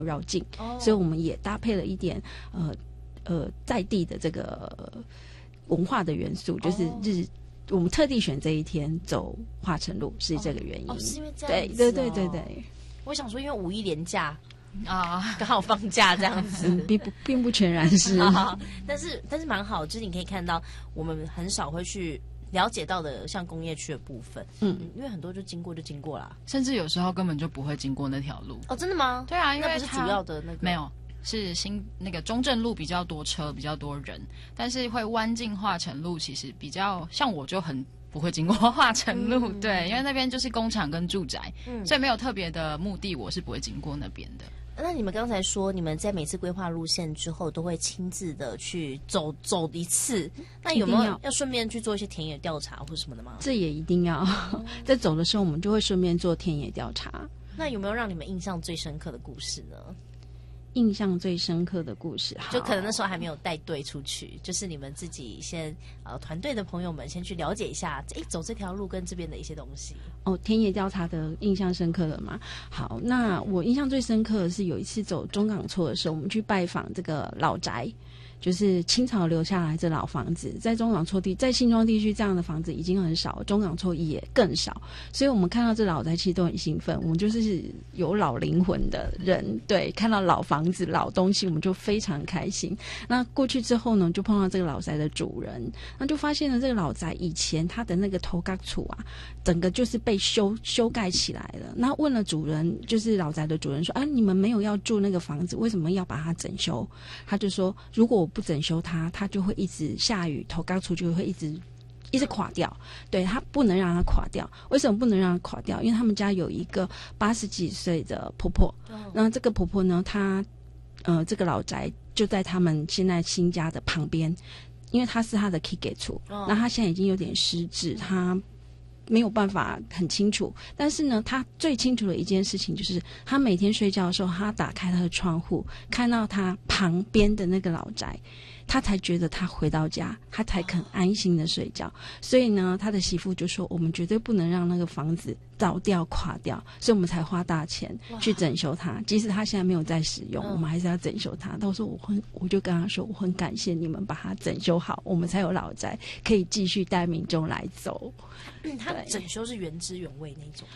绕境，所以我们也搭配了一点在地的这个文化的元素，就是我们特地选这一天走化成路是这个原因。 是因为这样子。 对。 我想说，因为五一连假刚好放假这样子， 并不全然是但是蛮好，就是你可以看到我们很少会去了解到的像工业区的部分，因为很多就经过啦， 甚至有时候根本就不会经过那条路。 真的吗？ 对啊，因为那不是主要的那个没有，是那个中正路比较多车，比较多人，但是会弯进化成路，其实比较像我就很不会经过化成路，对，因为那边就是工厂跟住宅，所以没有特别的目的，我是不会经过那边的。 那你们刚才说，你们在每次规划路线之后，都会亲自的去走一次，那有没有要顺便去做一些田野调查或什么的吗？ 这也一定要，在走的时候我们就会顺便做田野调查。 那有没有让你们印象最深刻的故事呢？ 印象最深刻的故事， 就可能那时候还没有带队出去，就是你们自己先团队的朋友们先去了解一下，走这条路跟这边的一些东西。 田野调查的印象深刻了嘛？好，那我印象最深刻的是有一次走中港厝的时候，我们去拜访这个老宅。就是清朝留下来这老房子，在中港厝在新庄地区这样的房子已经很少，中港厝也更少，所以我们看到这老宅其实都很兴奋。我们就是有老灵魂的人，对，看到老房子、老东西，我们就非常开心。那过去之后呢，就碰到这个老宅的主人，那就发现了这个老宅以前他的那个头角厝啊，整个就是被修盖起来了。那问了主人，就是老宅的主人说：“你们没有要住那个房子，为什么要把它整修？”他就说：“如果我不整修它就会一直下雨，头刚出就会一直垮掉。对，它不能让它垮掉。为什么不能让它垮掉？因为他们家有一个80几岁的婆婆，那这个婆婆呢，她这个老宅就在他们现在新家的旁边，因为她是她的 key 给处，那她现在已经有点失智，她没有办法很清楚，但是呢，他最清楚的一件事情就是，他每天睡觉的时候，他打开他的窗户，看到他旁边的那个老宅，他才觉得他回到家，他才肯安心的睡觉。所以呢，他的媳妇就说：“我们绝对不能让那个房子倒掉垮掉，所以我们才花大钱去整修它。即使他现在没有在使用，我们还是要整修它。”他说：“我就跟他说，我很感谢你们把它整修好，我们才有老宅可以继续带民众来走。” 它整修是原汁原味那种。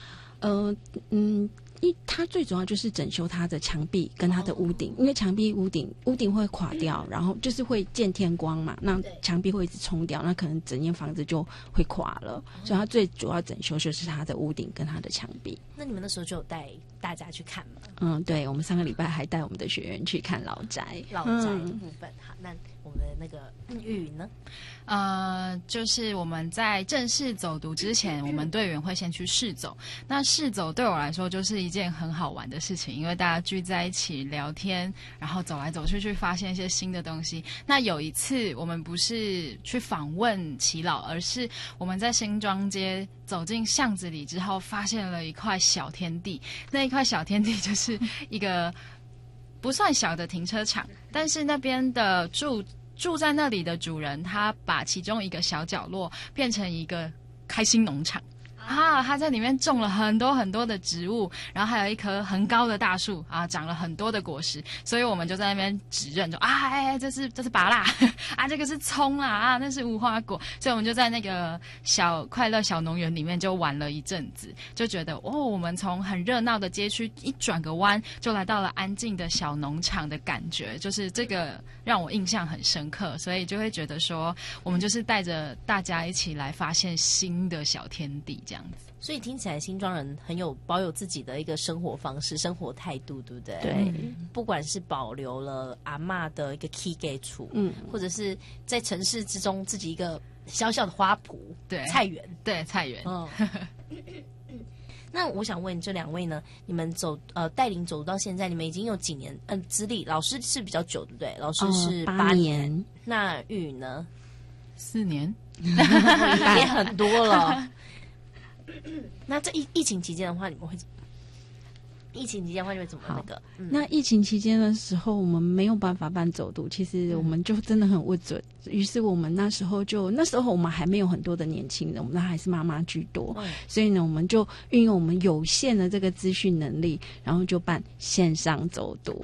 它最主要就是整修它的墙壁跟它的屋顶，因为墙壁屋顶会垮掉，然后就是会见天光嘛，那墙壁会一直冲掉，那可能整间房子就会垮了，所以它最主要整修就是它的屋顶跟它的墙壁。 那你们那时候就有带大家去看吗？ 对，我们上个礼拜还带我们的学员去看老宅的部分。好，那我们的那个玉呢？ 就是我们在正式走读之前，我们队员会先去试走。那试走对我来说就是一件很好玩的事情，因为大家聚在一起聊天，然后走来走去，去发现一些新的东西。那有一次我们不是去访问耆老，而是我们在新庄街走进巷子里之后，发现了一块小天地。那一块小天地就是一个不算小的停车场，但是那边的住在那里的主人，他把其中一个小角落变成一个开心农场。他在里面种了很多很多的植物，然后还有一棵很高的大树长了很多的果实，所以我们就在那边指认，就这是芭乐这个是葱那是无花果，所以我们就在那个小快乐小农园里面就玩了一阵子，就觉得我们从很热闹的街区一转个弯就来到了安静的小农场的感觉，就是这个让我印象很深刻，所以就会觉得说我们就是带着大家一起来发现新的小天地这样子。 所以听起来新庄人保有自己的一个生活方式、生活态度，对不对？ 对， 不管是保留了阿嬷的一个 key 给处，或者是在城市之中自己一个小小的花圃， 对， 菜园， 对，菜园。 那我想问这两位呢，你们带领走到现在，你们已经有几年资历？老师是比较久，对不对？老师是8年，那玉呢 ？4年， 也很多了。那这疫情期间的话，你们会疫情期间的话就会怎么那个？ 那疫情期间的时候，我们没有办法办走读，其实我们就真的很不准。于是我们那时候我们还没有很多的年轻人，我们还是妈妈居多，所以呢，我们就运用我们有限的这个资讯能力，然后就办线上走读。